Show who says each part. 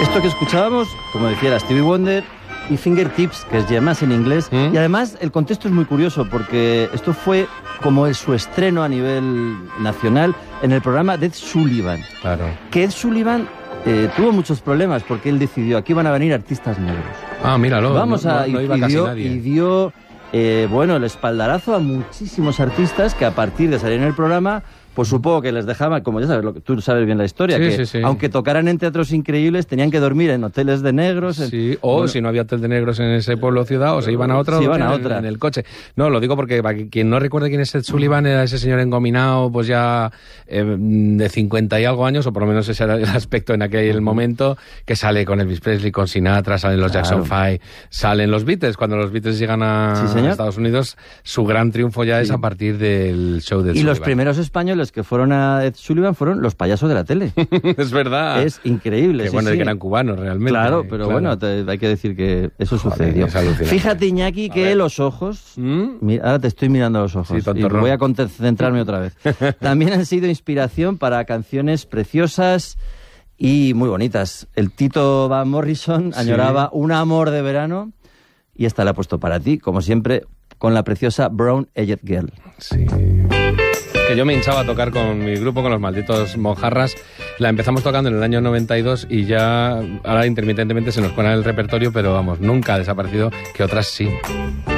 Speaker 1: Esto que escuchábamos, como decía, era Stevie Wonder y Fingertips, que es Yemas en inglés. Y además el contexto es muy curioso porque esto fue como su estreno a nivel nacional en el programa de Ed Sullivan.
Speaker 2: Claro.
Speaker 1: Que Ed Sullivan tuvo muchos problemas porque él decidió, aquí van a venir artistas negros.
Speaker 2: Ah, míralo.
Speaker 1: Y dio el espaldarazo a muchísimos artistas que a partir de salir en el programa, pues supongo que les dejaban, como ya sabes, tú sabes bien la historia,
Speaker 2: sí.
Speaker 1: Aunque tocaran en teatros increíbles, tenían que dormir en hoteles de negros.
Speaker 2: Si no había hotel de negros en ese pueblo o ciudad, o se iban a otra, en el coche. No, lo digo porque para quien no recuerde quién es Ed Sullivan, era ese señor engominado, pues ya de 50 y algo años, o por lo menos ese era el aspecto en aquel momento, que sale con Elvis Presley, con Sinatra, salen los Jackson 5, salen los Beatles. Cuando los Beatles llegan a Estados Unidos, su gran triunfo ya es a partir del show de Ed Sullivan.
Speaker 1: Los primeros españoles que fueron a Ed Sullivan fueron los payasos de la tele.
Speaker 2: Es verdad.
Speaker 1: Es increíble.
Speaker 2: Que que eran cubanos realmente.
Speaker 1: Claro, pero bueno, hay que decir que eso sucedió. Fíjate, Iñaki, que los ojos... Mira, ahora te estoy mirando a los ojos y voy a concentrarme otra vez. También han sido inspiración para canciones preciosas y muy bonitas. El Tito Van Morrison añoraba un amor de verano y esta la he puesto para ti, como siempre, con la preciosa Brown Eyed Girl.
Speaker 2: Sí. Que yo me hinchaba a tocar con mi grupo, con los Malditos Mojarras. La empezamos tocando en el año 92 y ya ahora intermitentemente se nos cuela el repertorio, pero vamos, nunca ha desaparecido, que otras sí.